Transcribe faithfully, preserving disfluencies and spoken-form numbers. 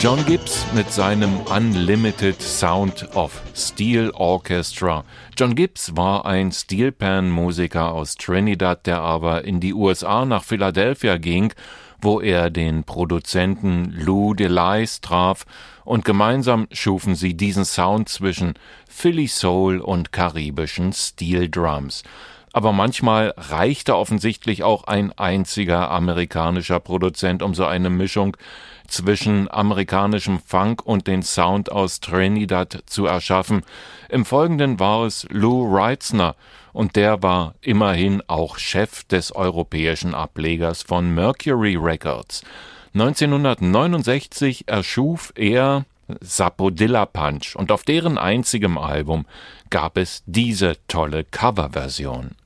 John Gibbs mit seinem Unlimited Sound of Steel Orchestra. John Gibbs war ein Steelpan-Musiker aus Trinidad, der aber in die U S A nach Philadelphia ging, wo er den Produzenten Lou DeLise traf, und gemeinsam schufen sie diesen Sound zwischen Philly Soul und karibischen Steel Drums. Aber manchmal reichte offensichtlich auch ein einziger amerikanischer Produzent, um so eine Mischung zwischen amerikanischem Funk und den Sound aus Trinidad zu erschaffen. Im Folgenden war es Lou Reitzner, und der war immerhin auch Chef des europäischen Ablegers von Mercury Records. neunzehnhundertneunundsechzig erschuf er Sapodilla Punch, und auf deren einzigem Album gab es diese tolle Coverversion.